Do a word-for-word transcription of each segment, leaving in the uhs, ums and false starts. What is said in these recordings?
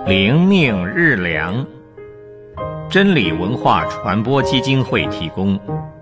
灵命日粮，真理文化传播基金会提供。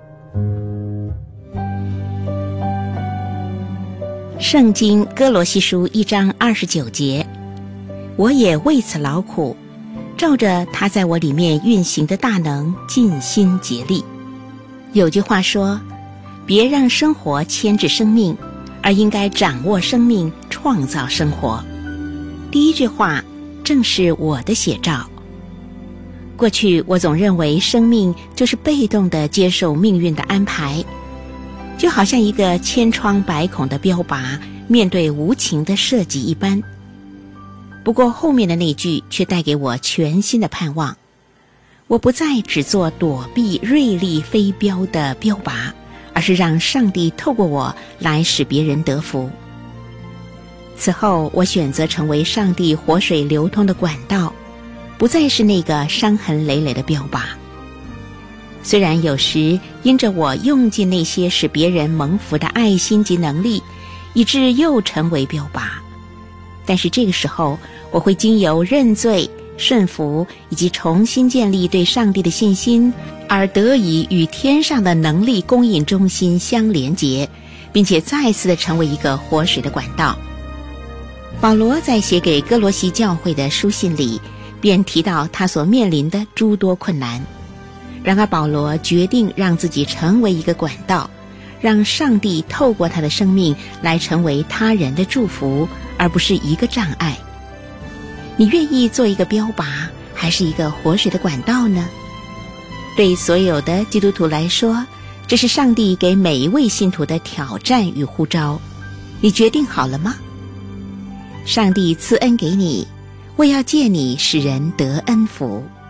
圣经哥罗西书一章二十九节，我也为此劳苦，照着他在我里面运行的大能，尽心竭力。有句话说，别让生活牵制生命，而应该掌握生命，创造生活。第一句话正是我的写照。过去我总认为生命就是被动地接受命运的安排，就好像一个千疮百孔的标靶面对无情的射击一般。不过后面的那句却带给我全新的盼望，我不再只做躲避锐利飞镖的标靶，而是让上帝透过我来使别人得福。此后我选择成为上帝活水流通的管道，不再是那个伤痕累累的标靶。虽然有时因着我用尽那些使别人蒙福的爱心及能力，以致又成为标靶，但是这个时候我会经由认罪、顺服以及重新建立对上帝的信心，而得以与天上的能力供应中心相连结，并且再次的成为一个活水的管道。保罗在写给哥罗西教会的书信里便提到他所面临的诸多困难，然而保罗决定让自己成为一个管道，让上帝透过他的生命来成为他人的祝福，而不是一个障碍。你愿意做一个标靶，还是一个活水的管道呢？对所有的基督徒来说，这是上帝给每一位信徒的挑战与呼召。你决定好了吗？上帝赐恩给你，为要借你使人得恩福。